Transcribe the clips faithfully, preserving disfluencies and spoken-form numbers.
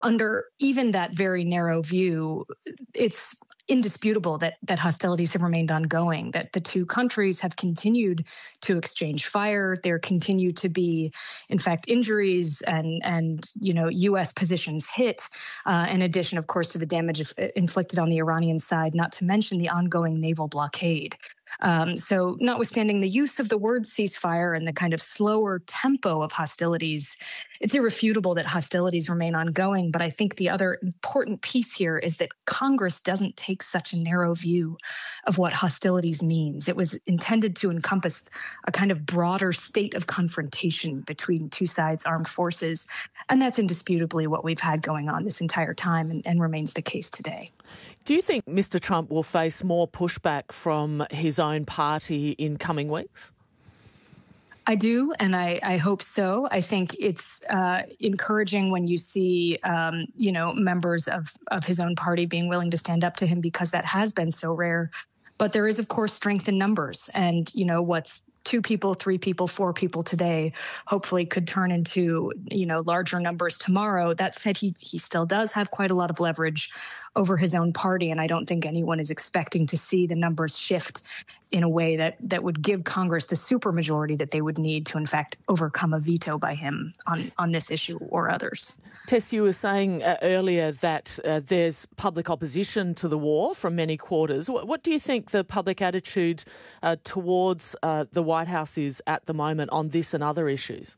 under even that very narrow view, it's indisputable that that hostilities have remained ongoing, that the two countries have continued to exchange fire. There continue to be, in fact, injuries and, and you know, U S positions hit, uh, in addition, of course, to the damage inflicted on the Iranian side, not to mention the ongoing naval blockade. Um, so notwithstanding the use of the word ceasefire and the kind of slower tempo of hostilities, it's irrefutable that hostilities remain ongoing. But I think the other important piece here is that Congress doesn't take such a narrow view of what hostilities means. It was intended to encompass a kind of broader state of confrontation between two sides' armed forces. And that's indisputably what we've had going on this entire time and, and remains the case today. Do you think Mister Trump will face more pushback from his own party in coming weeks? I do, and I, I hope so. I think it's uh, encouraging when you see, um, you know, members of, of his own party being willing to stand up to him, because that has been so rare. But there is, of course, strength in numbers. And, you know, what's two people, three people, four people today hopefully could turn into, you know, larger numbers tomorrow. That said, he he still does have quite a lot of leverage over his own party. And I don't think anyone is expecting to see the numbers shift in a way that, that would give Congress the supermajority that they would need to, in fact, overcome a veto by him on, on this issue or others. Tess, you were saying uh, earlier that uh, there's public opposition to the war from many quarters. What, what do you think the public attitude uh, towards uh, the White House is at the moment on this and other issues?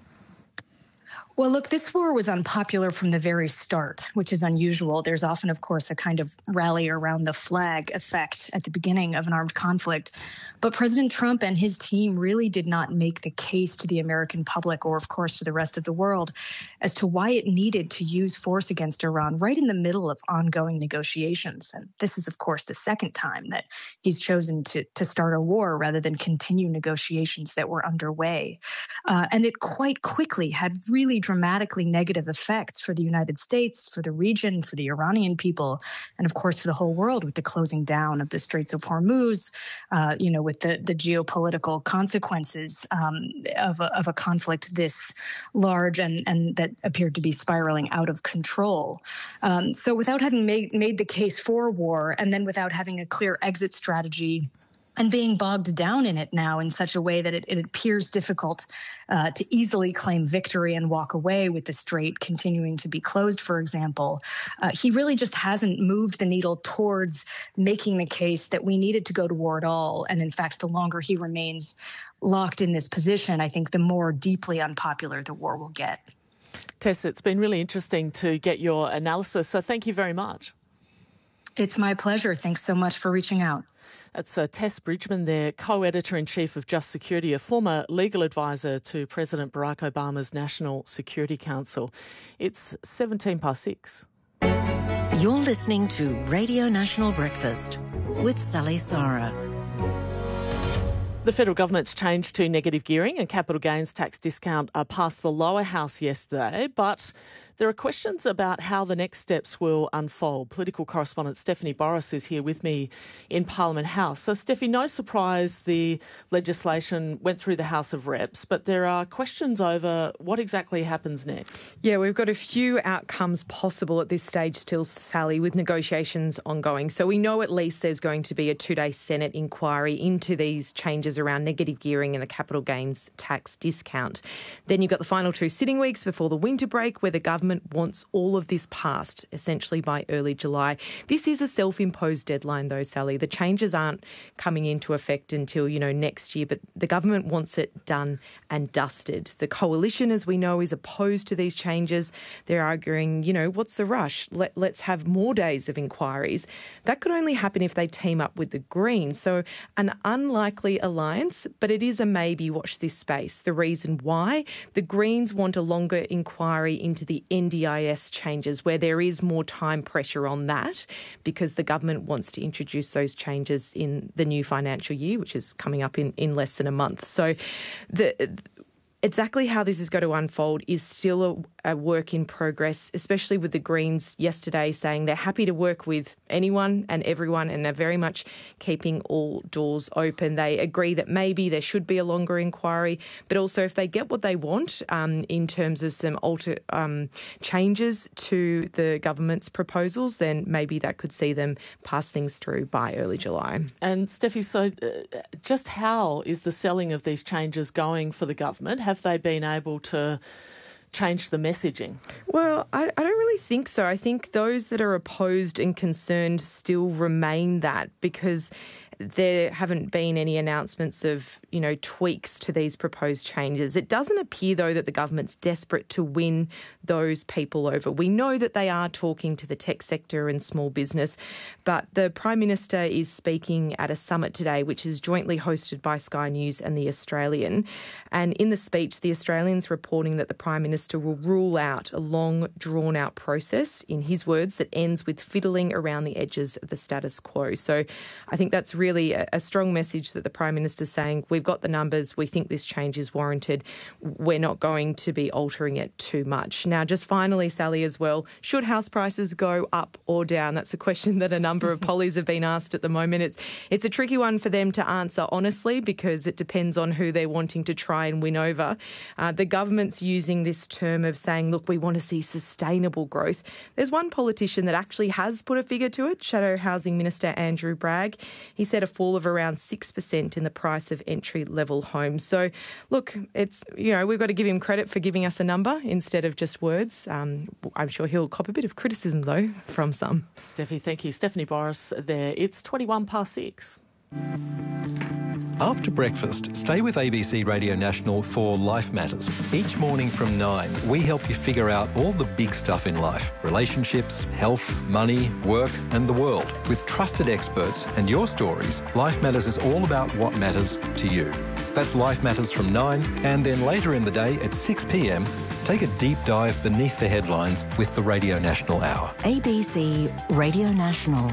Well, look, this war was unpopular from the very start, which is unusual. There's often, of course, a kind of rally around the flag effect at the beginning of an armed conflict. But President Trump and his team really did not make the case to the American public or, of course, to the rest of the world as to why it needed to use force against Iran right in the middle of ongoing negotiations. And this is, of course, the second time that he's chosen to, to start a war rather than continue negotiations that were underway. Uh, and it quite quickly had really dramatically negative effects for the United States, for the region, for the Iranian people, and of course for the whole world, with the closing down of the Straits of Hormuz, uh, you know, with the, the geopolitical consequences um, of, a, of a conflict this large and, and that appeared to be spiraling out of control. Um, so without having made, made the case for war, and then without having a clear exit strategy, and being bogged down in it now in such a way that it, it appears difficult uh, to easily claim victory and walk away with the strait continuing to be closed, for example. Uh, he really just hasn't moved the needle towards making the case that we needed to go to war at all. And in fact, the longer he remains locked in this position, I think the more deeply unpopular the war will get. Tess, it's been really interesting to get your analysis, so thank you very much. It's my pleasure. Thanks so much for reaching out. That's uh, Tess Bridgman there, co-editor-in-chief of Just Security, a former legal advisor to President Barack Obama's National Security Council. It's seventeen past six. You're listening to Radio National Breakfast with Sally Sarah. The federal government's change to negative gearing and capital gains tax discount uh, passed the lower house yesterday, but there are questions about how the next steps will unfold. Political correspondent Stephanie Boris is here with me in Parliament House. So, Steffi, no surprise the legislation went through the House of Reps, but there are questions over what exactly happens next. Yeah, we've got a few outcomes possible at this stage still, Sally, with negotiations ongoing. So we know at least there's going to be a two-day Senate inquiry into these changes around negative gearing and the capital gains tax discount. Then you've got the final two sitting weeks before the winter break, where the government wants all of this passed, essentially by early July. This is a self-imposed deadline, though, Sally. The changes aren't coming into effect until, you know, next year, but the government wants it done and dusted. The coalition, as we know, is opposed to these changes. They're arguing, you know, what's the rush? Let, let's have more days of inquiries. That could only happen if they team up with the Greens. So an unlikely alliance, but it is a maybe. Watch this space. The reason why? The Greens want a longer inquiry into the N D I S changes, where there is more time pressure on that, because the government wants to introduce those changes in the new financial year, which is coming up in, in less than a month. So the exactly how this is going to unfold is still a work in progress, especially with the Greens yesterday saying they're happy to work with anyone and everyone and are very much keeping all doors open. They agree that maybe there should be a longer inquiry, but also if they get what they want um, in terms of some alter, um, changes to the government's proposals, then maybe that could see them pass things through by early July. And Steffi, so uh, just how is the selling of these changes going for the government? Have they been able to change the messaging? Well, I, I don't really think so. I think those that are opposed and concerned still remain that, because there haven't been any announcements of, you know, tweaks to these proposed changes. It doesn't appear, though, that the government's desperate to win those people over. We know that they are talking to the tech sector and small business, but the Prime Minister is speaking at a summit today, which is jointly hosted by Sky News and The Australian. And in the speech, The Australian's reporting that the Prime Minister will rule out a long, drawn-out process, in his words, that ends with fiddling around the edges of the status quo. So I think that's really a, a strong message that the Prime Minister's saying, we've got the numbers, we think this change is warranted, we're not going to be altering it too much. Now, just finally, Sally, as well, should house prices go up or down? That's a question that a number of pollies have been asked at the moment. It's it's a tricky one for them to answer honestly, because it depends on who they're wanting to try and win over. Uh, the government's using this term of saying, look, we want to see sustainable growth. There's one politician that actually has put a figure to it, Shadow Housing Minister Andrew Bragg. He said a fall of around six percent in the price of entry-level homes. So, look, it's, you know, we've got to give him credit for giving us a number instead of just words. Um, I'm sure he'll cop a bit of criticism, though, from some. Steffi, thank you. Stephanie Boris there. It's twenty-one past six. After breakfast, stay with A B C Radio National for Life Matters. Each morning from nine, we help you figure out all the big stuff in life. Relationships, health, money, work and the world. With trusted experts and your stories, Life Matters is all about what matters to you. That's Life Matters from nine, and then later in the day at six p.m, take a deep dive beneath the headlines with the Radio National Hour. A B C Radio National.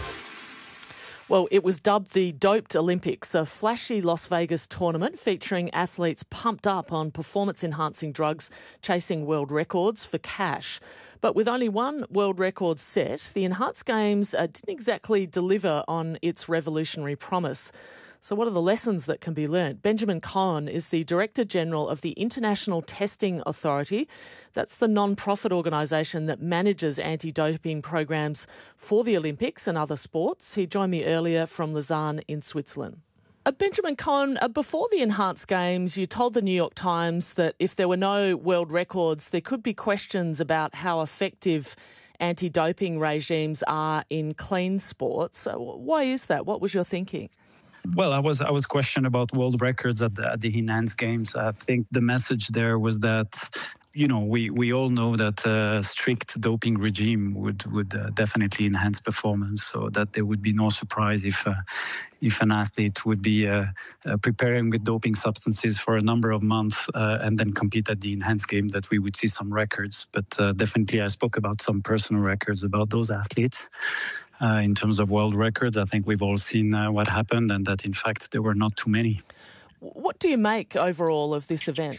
Well, it was dubbed the Doped Olympics, a flashy Las Vegas tournament featuring athletes pumped up on performance-enhancing drugs, chasing world records for cash. But with only one world record set, the Enhanced Games uh, didn't exactly deliver on its revolutionary promise. So what are the lessons that can be learnt? Benjamin Cohen is the Director General of the International Testing Authority. That's the non-profit organisation that manages anti-doping programs for the Olympics and other sports. He joined me earlier from Lausanne in Switzerland. Uh, Benjamin Cohen, uh, before the Enhanced Games, you told the New York Times that if there were no world records, there could be questions about how effective anti-doping regimes are in clean sports. So why is that? What was your thinking? Well, I was I was questioned about world records at the, at the Enhanced Games. I think the message there was that, you know, we, we all know that a strict doping regime would would uh, definitely enhance performance, so that there would be no surprise if uh, if an athlete would be uh, uh, preparing with doping substances for a number of months uh, and then compete at the Enhanced Game, that we would see some records. But uh, definitely I spoke about some personal records about those athletes. Uh, in terms of world records, I think we've all seen uh, what happened, and that, in fact, there were not too many. What do you make overall of this event?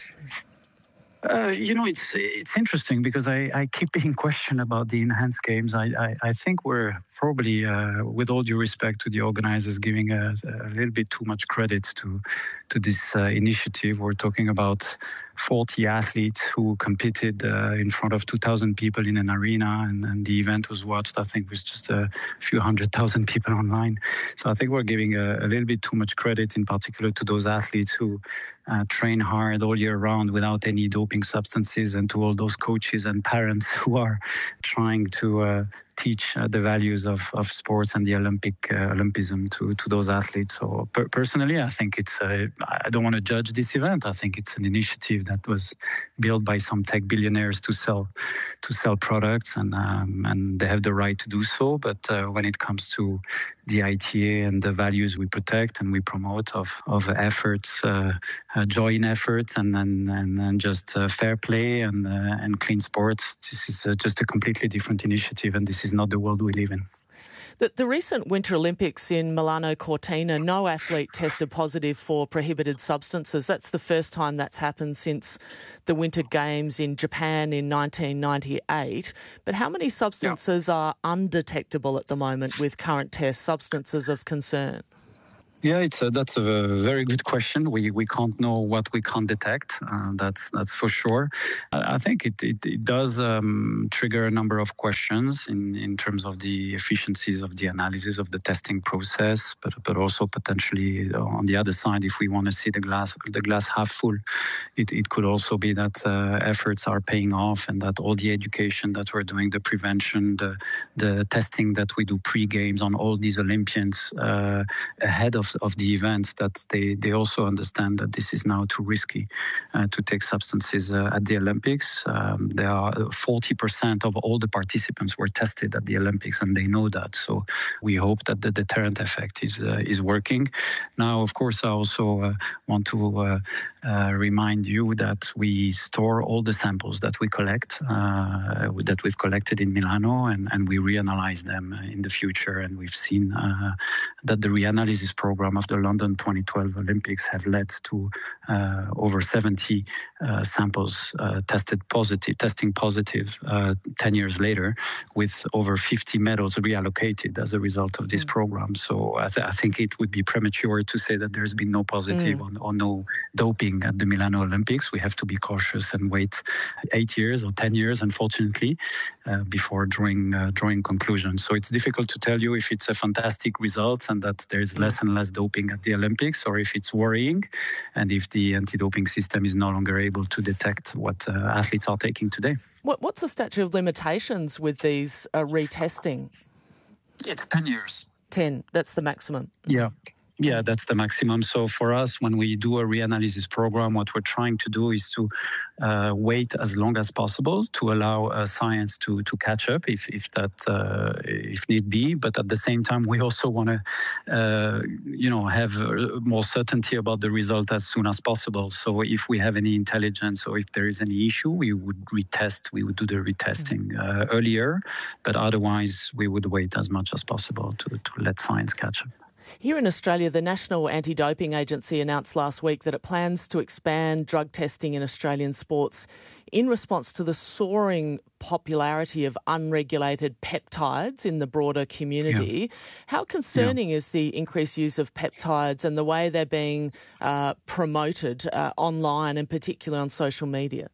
Uh, you know, it's it's interesting because I, I keep being questioned about the Enhanced Games. I, I, I think we're probably, uh, with all due respect to the organizers, giving a, a little bit too much credit to to this uh, initiative. We're talking about forty athletes who competed uh, in front of two thousand people in an arena, and, and the event was watched, I think, with just a few hundred thousand people online. So I think we're giving a, a little bit too much credit, in particular, to those athletes who uh, train hard all year round without any doping substances, and to all those coaches and parents who are trying to uh, teach uh, the values of, of sports and the Olympic uh, Olympism to, to those athletes. So per- personally, I think it's, uh, I don't want to judge this event. I think it's an initiative that was built by some tech billionaires to sell to sell products, and um, and they have the right to do so. But uh, when it comes to the I T A and the values we protect and we promote of of efforts, uh, uh, joy in efforts, and and and, and just uh, fair play and uh, and clean sports, this is uh, just a completely different initiative, and this is not the world we live in. The, the recent Winter Olympics in Milano Cortina, no athlete tested positive for prohibited substances. That's the first time that's happened since the Winter Games in Japan in nineteen ninety-eight. But how many substances yeah. are undetectable at the moment with current tests, substances of concern? Yeah, it's a, that's a very good question. We we can't know what we can't detect. Uh, that's that's for sure. I think it it, it does um, trigger a number of questions in, in terms of the efficiencies of the analysis of the testing process, but but also potentially on the other side, if we want to see the glass the glass half full, it, it could also be that uh, efforts are paying off and that all the education that we're doing, the prevention, the the testing that we do pre-games on all these Olympians uh, ahead of of the events, that they, they also understand that this is now too risky uh, to take substances uh, at the Olympics. Um, there are forty percent of all the participants were tested at the Olympics, and they know that. So we hope that the deterrent effect is uh, is working. Now, of course, I also uh, want to uh, uh, remind you that we store all the samples that we collect, uh, that we've collected in Milano, and, and we reanalyze them in the future. And we've seen uh, that the reanalysis program of the London twenty twelve Olympics have led to uh, over seventy uh, samples uh, tested positive, testing positive uh, ten years later, with over fifty medals reallocated as a result of this mm. program. So I, th- I think it would be premature to say that there's been no positive mm. or, or no doping at the Milano Olympics. We have to be cautious and wait eight years or ten years, unfortunately, uh, before drawing uh, drawing conclusions. So it's difficult to tell you if it's a fantastic result and that there's less and less doping at the Olympics, or if it's worrying, and if the anti-doping system is no longer able to detect what uh, athletes are taking today. What, what's the statute of limitations with these uh, retesting? It's ten years. ten, that's the maximum. Yeah. Yeah, that's the maximum. So for us, when we do a reanalysis program, what we're trying to do is to uh, wait as long as possible to allow uh, science to to catch up, if if that uh, if need be. But at the same time, we also want to, uh, you know, have more certainty about the result as soon as possible. So if we have any intelligence or if there is any issue, we would retest. We would do the retesting uh, earlier. But otherwise, we would wait as much as possible to to let science catch up. Here in Australia, the National Anti-Doping Agency announced last week that it plans to expand drug testing in Australian sports in response to the soaring popularity of unregulated peptides in the broader community. Yeah. How concerning yeah. is the increased use of peptides and the way they're being uh, promoted uh, online, and particularly on social media?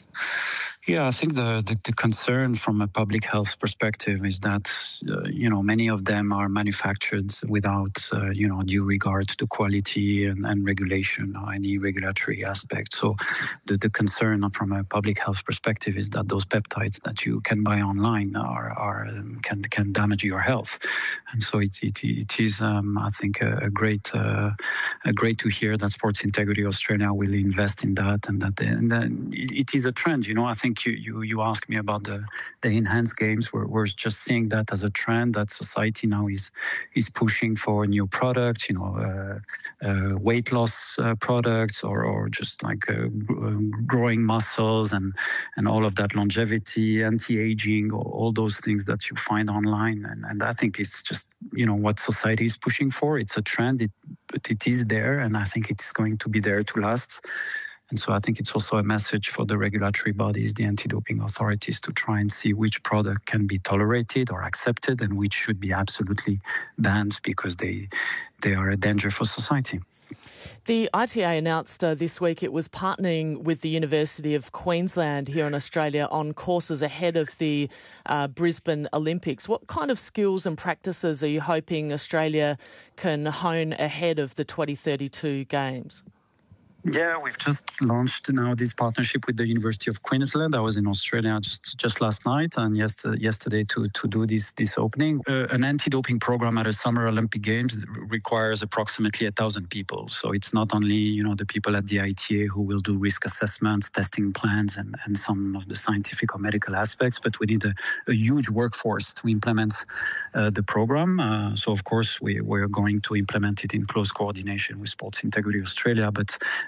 Yeah, I think the, the, the concern from a public health perspective is that, uh, you know, many of them are manufactured without, uh, you know, due regard to quality and, and regulation or any regulatory aspect. So the, the concern from a public health perspective is that those peptides that you can buy online are, are can can damage your health. And so it it, it is, um, I think, a, a great uh, a great to hear that Sports Integrity Australia will invest in that, and that and then it, it is a trend. You know, I think You, you, you asked me about the, the enhanced games. We're, we're just seeing that as a trend, that society now is is pushing for new products, you know, uh, uh, weight loss uh, products, or, or just like uh, growing muscles and, and all of that, longevity, anti-aging, all, all those things that you find online. And, and I think it's just, you know, what society is pushing for. It's a trend, it, but it is there, and I think it is going to be there to last. And so I think it's also a message for the regulatory bodies, the anti-doping authorities, to try and see which product can be tolerated or accepted and which should be absolutely banned because they they are a danger for society. The I T A announced uh, this week it was partnering with the University of Queensland here in Australia on courses ahead of the uh, Brisbane Olympics. What kind of skills and practices are you hoping Australia can hone ahead of the twenty thirty-two Games? Yeah, we've just launched now this partnership with the University of Queensland. I was in Australia just, just last night and yesterday, yesterday to, to do this this opening. Uh, an anti-doping program at a Summer Olympic Games requires approximately a thousand people. So it's not only, you know, the people at the I T A who will do risk assessments, testing plans, and, and some of the scientific or medical aspects, but we need a, a huge workforce to implement uh, the program. Uh, so of course we we're going to implement it in close coordination with Sports Integrity Australia, but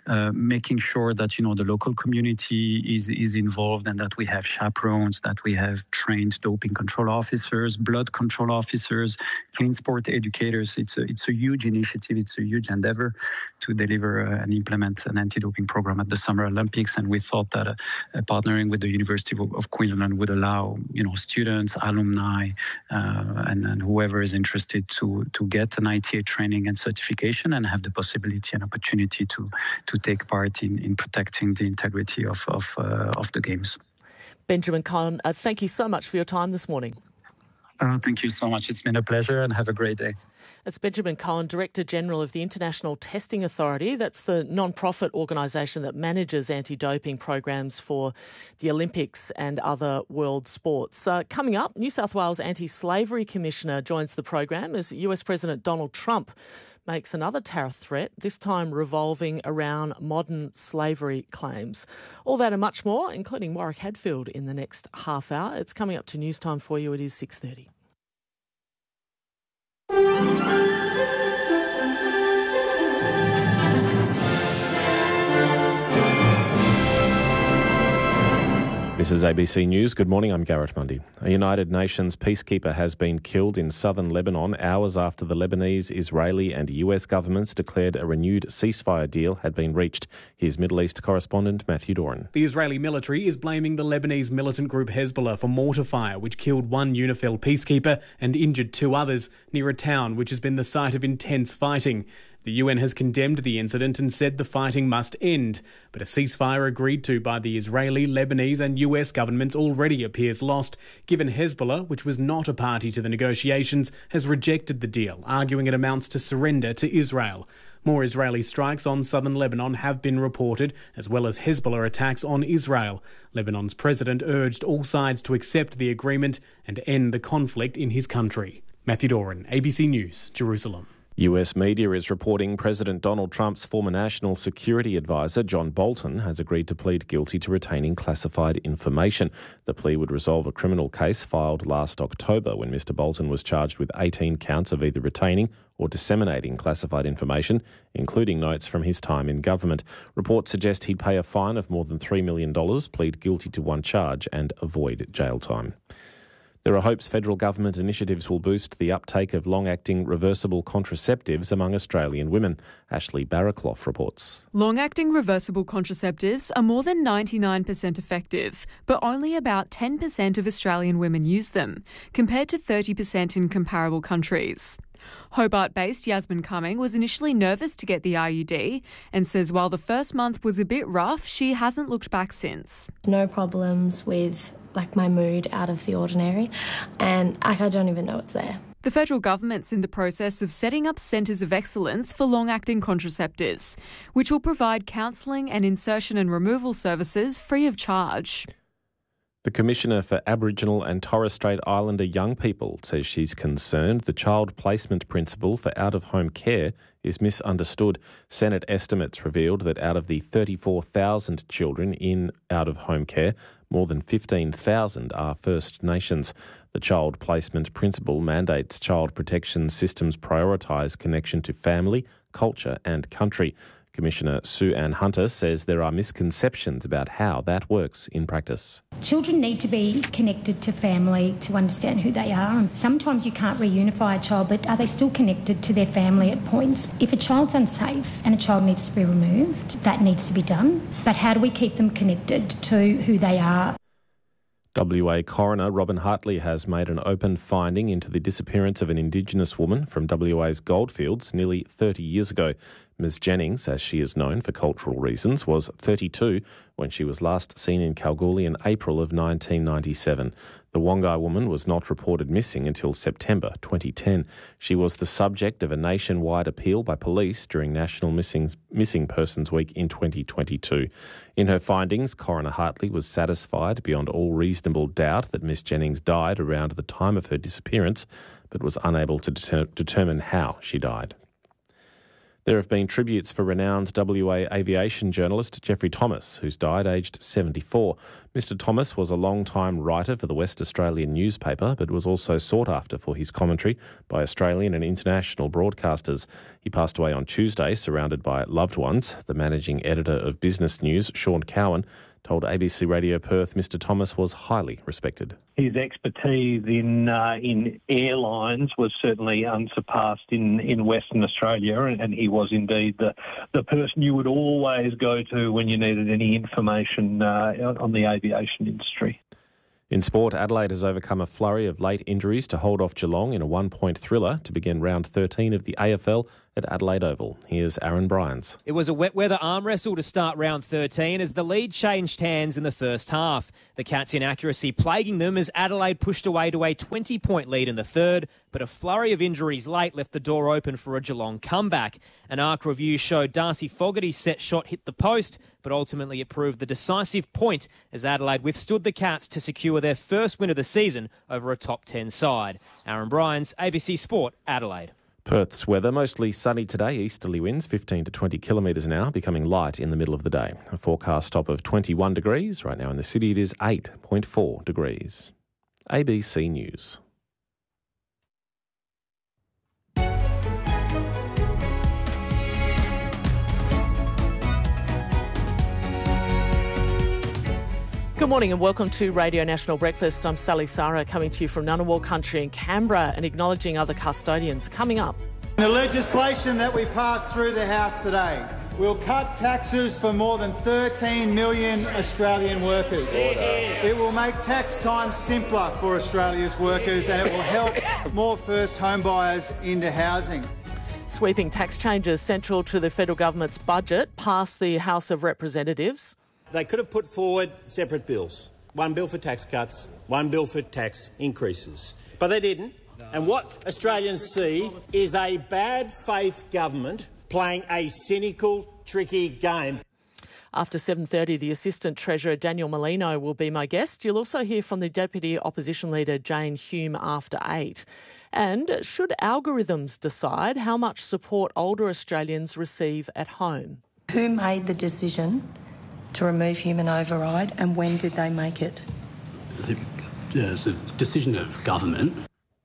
uh, making sure that, you know, the local community is, is involved and that we have chaperones, that we have trained doping control officers, blood control officers, clean sport educators. It's a, it's a huge initiative. It's a huge endeavor to deliver uh, and implement an anti-doping program at the Summer Olympics. And we thought that uh, uh, partnering with the University of, of Queensland would allow, you know, students, alumni, uh, and, and whoever is interested to, to get an I T A training and certification and have the possibility and opportunity to, to take part in, in protecting the integrity of, of, uh, of the Games. Benjamin Cohen, uh, thank you so much for your time this morning. Uh, thank you so much. It's been a pleasure and have a great day. It's Benjamin Cohen, Director General of the International Testing Authority. That's the non-profit organisation that manages anti-doping programs for the Olympics and other world sports. Uh, coming up, New South Wales Anti-Slavery Commissioner joins the program as U S President Donald Trump makes another tariff threat, this time revolving around modern slavery claims. All that and much more, including Warwick Hadfield in the next half hour. It's coming up to news time for you. It is six thirty. This is A B C News. Good morning, I'm Garrett Mundy. A United Nations peacekeeper has been killed in southern Lebanon hours after the Lebanese, Israeli and U S governments declared a renewed ceasefire deal had been reached. Here's Middle East correspondent Matthew Doran. The Israeli military is blaming the Lebanese militant group Hezbollah for mortar fire, which killed one UNIFIL peacekeeper and injured two others near a town which has been the site of intense fighting. The U N has condemned the incident and said the fighting must end, but a ceasefire agreed to by the Israeli, Lebanese and U S governments already appears lost, given Hezbollah, which was not a party to the negotiations, has rejected the deal, arguing it amounts to surrender to Israel. More Israeli strikes on southern Lebanon have been reported, as well as Hezbollah attacks on Israel. Lebanon's president urged all sides to accept the agreement and end the conflict in his country. Matthew Doran, A B C News, Jerusalem. U S media is reporting President Donald Trump's former National Security Advisor, John Bolton, has agreed to plead guilty to retaining classified information. The plea would resolve a criminal case filed last October when Mister Bolton was charged with eighteen counts of either retaining or disseminating classified information, including notes from his time in government. Reports suggest he'd pay a fine of more than three million dollars, plead guilty to one charge and avoid jail time. There are hopes federal government initiatives will boost the uptake of long-acting reversible contraceptives among Australian women. Ashley Barraclough reports. Long-acting reversible contraceptives are more than ninety-nine percent effective, but only about ten percent of Australian women use them, compared to thirty percent in comparable countries. Hobart-based Yasmin Cumming was initially nervous to get the I U D and says while the first month was a bit rough, she hasn't looked back since. No problems with like my mood out of the ordinary, and like, I don't even know it's there. The federal government's in the process of setting up centres of excellence for long-acting contraceptives, which will provide counselling and insertion and removal services free of charge. The Commissioner for Aboriginal and Torres Strait Islander young people says she's concerned the child placement principle for out-of-home care is misunderstood. Senate estimates revealed that out of the thirty-four thousand children in out-of-home care, more than fifteen thousand are First Nations. The child placement principle mandates child protection systems prioritise connection to family, culture and country. Commissioner Sue Ann Hunter says there are misconceptions about how that works in practice. Children need to be connected to family to understand who they are. And sometimes you can't reunify a child, but are they still connected to their family at points? If a child's unsafe and a child needs to be removed, that needs to be done. But how do we keep them connected to who they are? W A coroner Robin Hartley has made an open finding into the disappearance of an Indigenous woman from W A's goldfields nearly thirty years ago. Miz Jennings, as she is known for cultural reasons, was thirty-two when she was last seen in Kalgoorlie in April of nineteen ninety-seven. The Wongai woman was not reported missing until September twenty ten. She was the subject of a nationwide appeal by police during National Missing, Missing Persons Week in twenty twenty-two. In her findings, Coroner Hartley was satisfied beyond all reasonable doubt that Miss Jennings died around the time of her disappearance, but was unable to deter- determine how she died. There have been tributes for renowned W A aviation journalist Geoffrey Thomas, who's died aged seventy-four. Mister Thomas was a long-time writer for the West Australian newspaper, but was also sought after for his commentary by Australian and international broadcasters. He passed away on Tuesday, surrounded by loved ones. The managing editor of Business News, Sean Cowan, told A B C Radio Perth Mister Thomas was highly respected. His expertise in uh, in airlines was certainly unsurpassed in, in Western Australia, and, and he was indeed the, the person you would always go to when you needed any information uh, on the aviation industry. In sport, Adelaide has overcome a flurry of late injuries to hold off Geelong in a one-point thriller to begin round thirteen of the A F L at Adelaide Oval. Here's Aaron Bryans. It was a wet weather arm wrestle to start round thirteen as the lead changed hands in the first half. The Cats' inaccuracy plaguing them as Adelaide pushed away to a twenty-point lead in the third, but a flurry of injuries late left the door open for a Geelong comeback. An arc review showed Darcy Fogarty's set shot hit the post, but ultimately it proved the decisive point as Adelaide withstood the Cats to secure their first win of the season over a top ten side. Aaron Bryans, A B C Sport, Adelaide. Perth's weather, mostly sunny today, easterly winds fifteen to twenty kilometres an hour, becoming light in the middle of the day. A forecast top of twenty-one degrees. Right now in the city it is eight point four degrees. A B C News. Good morning and welcome to Radio National Breakfast. I'm Sally Sarah, coming to you from Ngunnawal Country in Canberra and acknowledging other custodians. Coming up. The legislation that we passed through the House today will cut taxes for more than thirteen million Australian workers. It will make tax time simpler for Australia's workers, and it will help more first home buyers into housing. Sweeping tax changes central to the federal government's budget passed the House of Representatives. They could have put forward separate bills. One bill for tax cuts, one bill for tax increases. But they didn't. And what Australians see is a bad faith government playing a cynical, tricky game. After seven thirty, the Assistant Treasurer Daniel Molino will be my guest. You'll also hear from the Deputy Opposition Leader Jane Hume after eight. And should algorithms decide how much support older Australians receive at home? Who made the decision to remove human override, and when did they make it? It's a decision of government.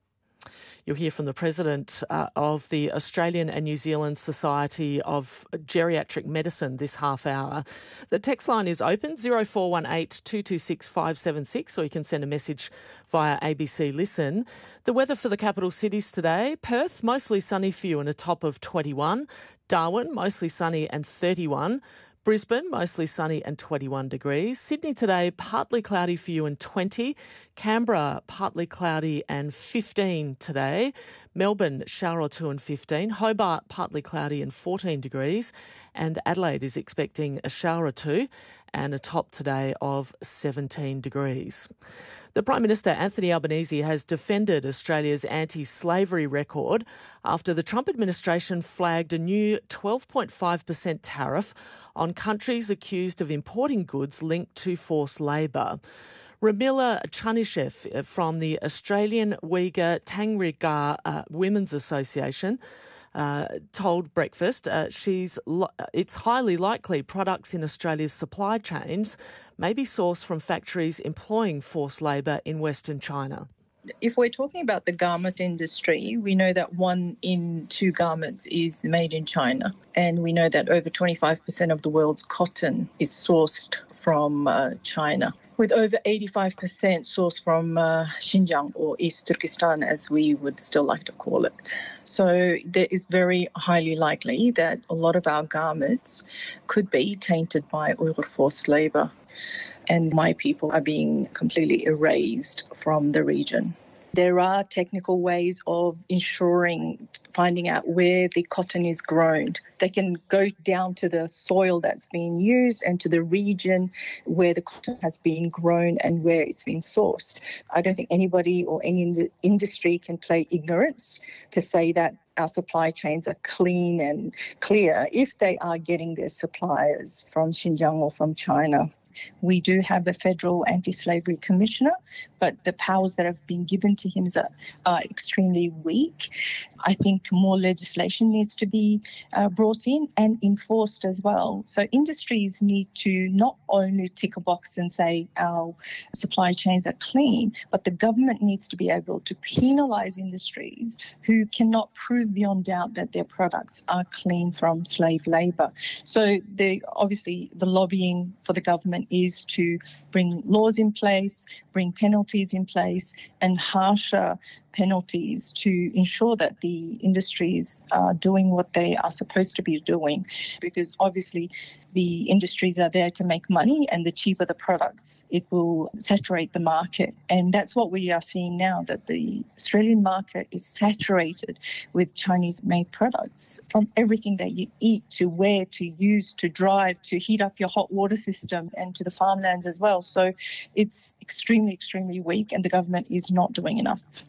You'll hear from the President uh, of the Australian and New Zealand Society of Geriatric Medicine this half hour. The text line is open, zero four one eight, two two six, five seven six, or you can send a message via A B C Listen. The weather for the capital cities today: Perth, mostly sunny for you and a top of twenty-one. Darwin, mostly sunny and thirty-one. Brisbane, mostly sunny and twenty-one degrees. Sydney today, partly cloudy for you and twenty. Canberra, partly cloudy and fifteen today. Melbourne, shower or two and fifteen. Hobart, partly cloudy and fourteen degrees. And Adelaide is expecting a shower or two and a top today of seventeen degrees. The Prime Minister, Anthony Albanese, has defended Australia's anti-slavery record after the Trump administration flagged a new twelve point five percent tariff on countries accused of importing goods linked to forced labour. Ramila Chanishev from the Australian Uyghur Tangrigar uh, Women's Association Uh, told Breakfast uh, she's lo- it's highly likely products in Australia's supply chains may be sourced from factories employing forced labour in Western China. If we're talking about the garment industry, we know that one in two garments is made in China. And we know that over twenty-five percent of the world's cotton is sourced from uh, China, with over eighty-five percent sourced from uh, Xinjiang, or East Turkestan, as we would still like to call it. So there is very highly likely that a lot of our garments could be tainted by Uyghur forced labour, and my people are being completely erased from the region. There are technical ways of ensuring, finding out where the cotton is grown. They can go down to the soil that's being used and to the region where the cotton has been grown and where it's been sourced. I don't think anybody or any in- industry can play ignorance to say that our supply chains are clean and clear if they are getting their suppliers from Xinjiang or from China. We do have a federal anti-slavery commissioner, but the powers that have been given to him are, are extremely weak. I think more legislation needs to be uh, brought in and enforced as well. So industries need to not only tick a box and say our supply chains are clean, but the government needs to be able to penalise industries who cannot prove beyond doubt that their products are clean from slave labour. So the, obviously the lobbying for the government is to bring laws in place, bring penalties in place, and harsher penalties to ensure that the industries are doing what they are supposed to be doing, because obviously the industries are there to make money, and the cheaper the products, it will saturate the market. And that's what we are seeing now, that the Australian market is saturated with Chinese-made products, from everything that you eat to wear to use to drive to heat up your hot water system and to the farmlands as well. So it's extremely, extremely weak, and the government is not doing enough.